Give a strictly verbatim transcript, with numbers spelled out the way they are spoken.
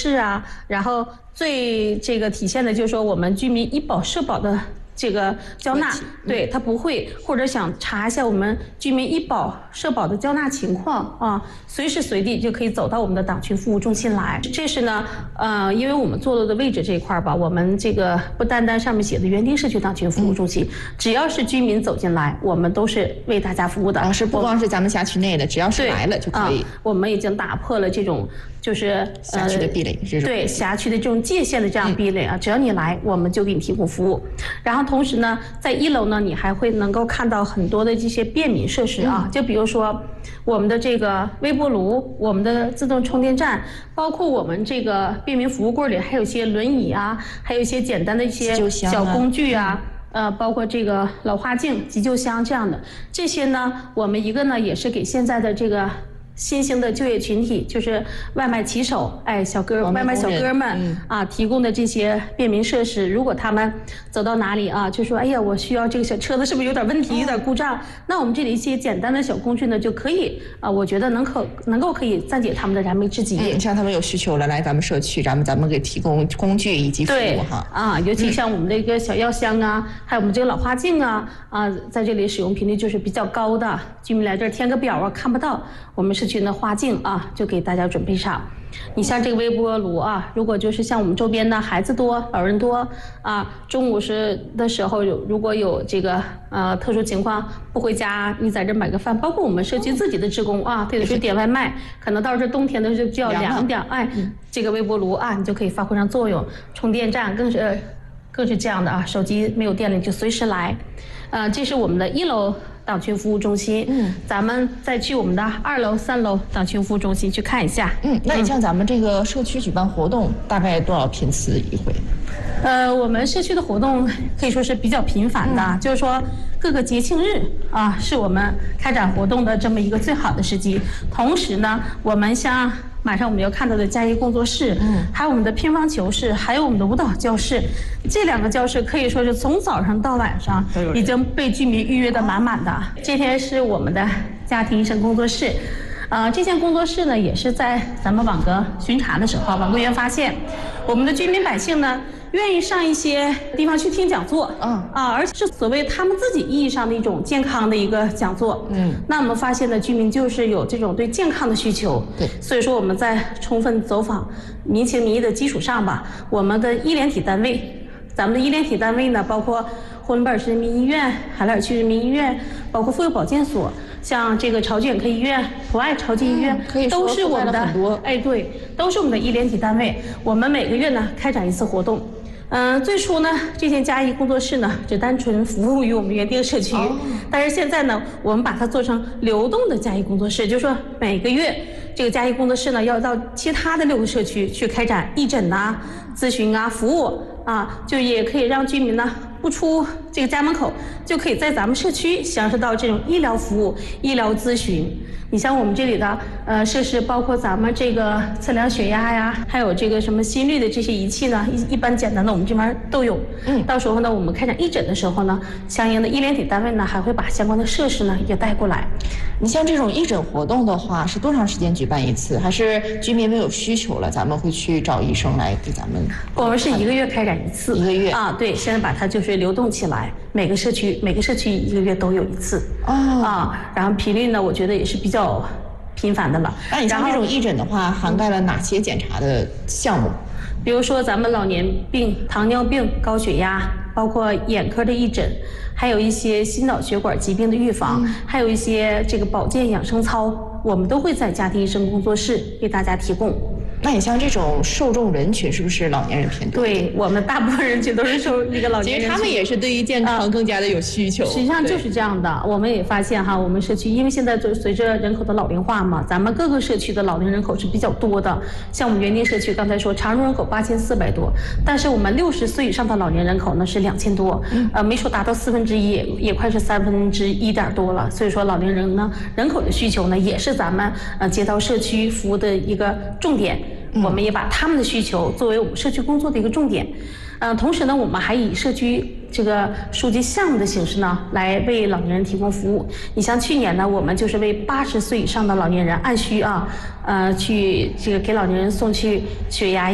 室啊，然后最这个体现的就是说我们居民医保社保的这个交纳，对他不会，或者想查一下我们居民医保社保的交纳情况啊，随时随地就可以走到我们的党群服务中心来。这是呢，呃，因为我们坐落的位置这一块吧，我们这个不单单上面写的园丁社区党群服务中心，嗯、只要是居民走进来，我们都是为大家服务的。 啊，是不光是咱们辖区内的，只要是来了就可以。 啊、我们已经打破了这种就是辖区的壁垒，这种对辖区的这种界限的这样壁垒啊，嗯、只要你来，我们就给你提供服务。然后同时呢，在一楼呢，你还会能够看到很多的这些便民设施啊，嗯、就比如说我们的这个微波炉，我们的自动充电站，包括我们这个便民服务柜里还有一些轮椅啊，还有一些简单的一些小工具啊。呃，包括这个老花镜、急救箱这样的，这些呢，我们一个呢也是给现在的这个新兴的就业群体，就是外卖骑手，哎，小哥、外卖小哥们、嗯、啊，提供的这些便民设施。如果他们走到哪里啊，就说哎呀，我需要这个小车子是不是有点问题、有点故障？那我们这里一些简单的小工具呢，就可以啊，我觉得能可能够可以暂解他们的燃眉之急。 嗯，像他们有需求了，来咱们社区，咱们咱们给提供工具以及服务哈。 啊，尤其像我们这个小药箱啊，嗯、还有我们这个老花镜啊，啊，在这里使用频率就是比较高的，居民来这儿填个表啊，看不到，我们是。社区的花镜啊，就给大家准备上。你像这个微波炉啊，如果就是像我们周边的孩子多、老人多啊，中午时的时候有如果有这个呃特殊情况不回家，你在这买个饭，包括我们社区自己的职工啊，他有时候点外卖，可能到这冬天的时候比较凉点，哎，这个微波炉啊，你就可以发挥上作用。充电站更是更是这样的啊，手机没有电了你就随时来。呃，这是我们的一楼党群服务中心，嗯，咱们再去我们的二楼、三楼党群服务中心去看一下。 嗯，那你像咱们这个社区举办活动，大概多少频次一回？ 呃，我们社区的活动可以说是比较频繁的，嗯、就是说各个节庆日啊，是我们开展活动的这么一个最好的时机。同时呢，我们像马上我们要看到的嘉义工作室，嗯，还有我们的乒乓球室，还有我们的舞蹈教室，这两个教室可以说是从早上到晚上已经被居民预约的满满的。这天是我们的家庭医生工作室。呃，这间工作室呢，也是在咱们网格巡查的时候，网格员发现，我们的居民百姓呢，愿意上一些地方去听讲座，嗯啊，而且是所谓他们自己意义上的一种健康的一个讲座，嗯，那我们发现呢，居民就是有这种对健康的需求，对，所以说我们在充分走访民情民意的基础上吧，我们的医联体单位，咱们的医联体单位呢，包括呼伦贝尔市人民医院、海拉尔区人民医院，包括妇幼保健所。像这个朝济眼科医院、普爱朝济医院，嗯、都是我们的，哎，对，都是我们的医联体单位。我们每个月呢开展一次活动。嗯、呃，最初呢，这间嘉义工作室呢只单纯服务于我们园丁社区，哦、但是现在呢，我们把它做成流动的嘉义工作室，就是说每个月这个嘉义工作室呢要到其他的六个社区去开展义诊呐、咨询啊、服务啊，就也可以让居民呢不出这个家门口，就可以在咱们社区享受到这种医疗服务、医疗咨询。你像我们这里的呃设施，包括咱们这个测量血压呀，还有这个什么心率的这些仪器呢，一一般简单的我们这边都有。嗯，到时候呢，我们开展义诊的时候呢，相应的医联体单位呢还会把相关的设施呢也带过来。 你像这种义诊活动的话，是多长时间举办一次？还是居民没有需求了，咱们会去找医生来给咱们？ 我们是一个月开展一次。 一个月啊，对，现在把它就是流动起来，每个社区每个社区一个月都有一次。哦啊，然后频率呢，我觉得也是比较频繁的了。 那你像这种义诊的话，涵盖了哪些检查的项目？ 比如说咱们老年病、糖尿病、高血压，包括眼科的义诊，还有一些心脑血管疾病的预防，嗯、还有一些这个保健养生操，我们都会在家庭医生工作室给大家提供。 那你像这种受众人群是不是老年人偏多？ 对，我们大部分人群都是受那个老年人群， 其实他们也是对于健康更加的有需求。呃、 实际上就是这样的，我们也发现哈，我们社区因为现在就随着人口的老龄化嘛，咱们各个社区的老龄人口是比较多的。像我们园丁社区刚才说，常住人口八千四百多，但是我们六十岁以上的老年人口呢是两千多，嗯、呃，没说达到四分之一，也也快是三分之一点多了。所以说老龄人呢人口的需求呢也是咱们呃街道社区服务的一个重点。我们也把他们的需求作为我们社区工作的一个重点，呃，同时呢，我们还以社区这个书记项目的形式呢，来为老年人提供服务。你像去年呢，我们就是为八十岁以上的老年人按需啊，呃，去这个给老年人送去血压。